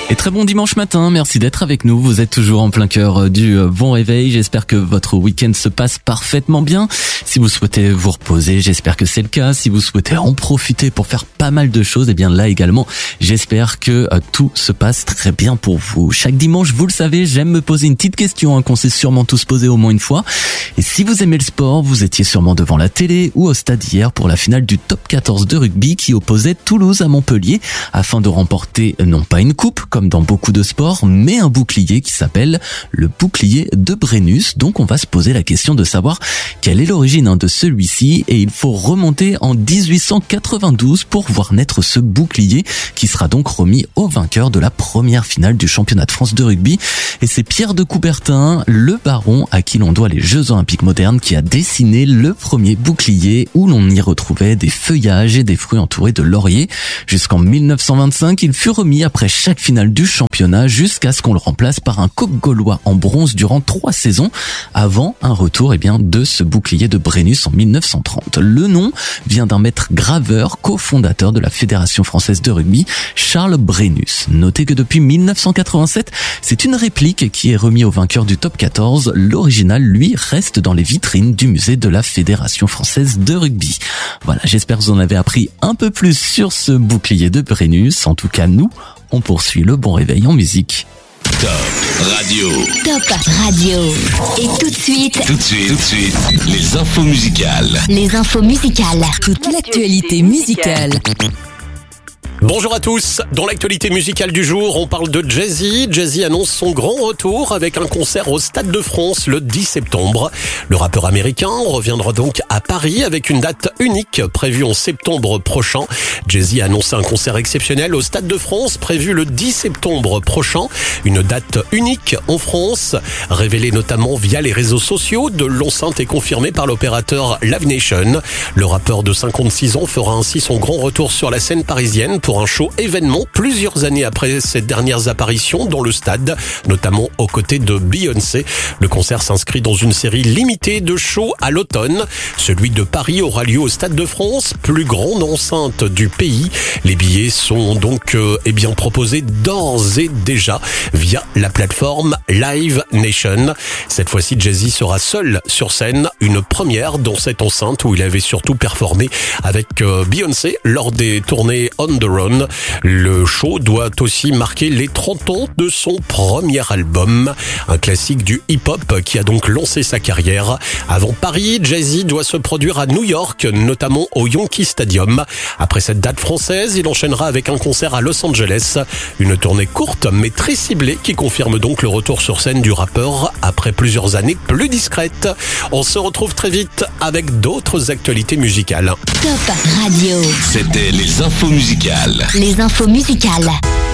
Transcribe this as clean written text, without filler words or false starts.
Et très bon dimanche matin, merci d'être avec nous. Vous êtes toujours en plein cœur du bon réveil. J'espère que votre week-end se passe parfaitement bien. Si vous souhaitez vous reposer, j'espère que c'est le cas. Si vous souhaitez en profiter pour faire pas mal de choses, eh bien là également, j'espère que tout se passe très bien pour vous. Chaque dimanche, vous le savez, j'aime me poser une petite question qu'on s'est sûrement tous posé au moins une fois. Et si vous aimez le sport, vous étiez sûrement devant la télé ou au stade hier pour la finale du top 14 de rugby qui opposait Toulouse à Montpellier afin de remporter non pas une coupe comme dans beaucoup de sports, mais un bouclier qui s'appelle le bouclier de Brennus. Donc on va se poser la question de savoir quelle est l'origine de celui-ci, et il faut remonter en 1892 pour voir naître ce bouclier qui sera donc remis au vainqueur de la première finale du championnat de France de rugby. Et c'est Pierre de Coubertin, le baron à qui l'on doit les Jeux Olympiques modernes, qui a dessiné le premier bouclier où l'on y retrouvait des feuillages et des fruits entourés de lauriers. Jusqu'en 1925, il fut remis après chaque finale du championnat jusqu'à ce qu'on le remplace par un coq gaulois en bronze durant 3 saisons avant un retour de ce bouclier de Brennus en 1930. Le nom vient d'un maître graveur cofondateur de la Fédération française de rugby, Charles Brennus. Notez que depuis 1987, c'est une réplique qui est remise au vainqueur du top 14. L'original, lui, reste dans les vitrines du musée de la Fédération française de rugby. Voilà, j'espère que vous en avez appris un peu plus sur ce bouclier de Brennus. En tout cas, nous, on poursuit le bon réveil en musique. Top Radio. Top Radio. Et tout de suite, les infos musicales. Les infos musicales. Toute l'actualité musicale. Bonjour à tous. Dans l'actualité musicale du jour, on parle de Jay-Z. Jay-Z annonce son grand retour avec un concert au Stade de France le 10 septembre. Le rappeur américain reviendra donc à Paris avec une date unique prévue en septembre prochain. Jay-Z a annoncé un concert exceptionnel au Stade de France prévu le 10 septembre prochain. Une date unique en France, révélée notamment via les réseaux sociaux. De l'enceinte est confirmée par l'opérateur Live Nation. Le rappeur de 56 ans fera ainsi son grand retour sur la scène parisienne pour un show événement plusieurs années après ses dernières apparitions dans le stade, notamment aux côtés de Beyoncé. Le concert s'inscrit dans une série limitée de shows à l'automne. Celui de Paris aura lieu au Stade de France, plus grande enceinte du pays. Les billets sont donc proposés d'ores et déjà via la plateforme Live Nation. Cette fois-ci, Jay-Z sera seul sur scène, une première dans cette enceinte où il avait surtout performé avec Beyoncé lors des tournées On the Road. Le show doit aussi marquer les 30 ans de son premier album, un classique du hip-hop qui a donc lancé sa carrière. Avant Paris, Jay-Z doit se produire à New York, notamment au Yankee Stadium. Après cette date française, il enchaînera avec un concert à Los Angeles. Une tournée courte mais très ciblée qui confirme donc le retour sur scène du rappeur après plusieurs années plus discrètes. On se retrouve très vite avec d'autres actualités musicales. Top Radio. C'était les infos musicales. Les infos musicales.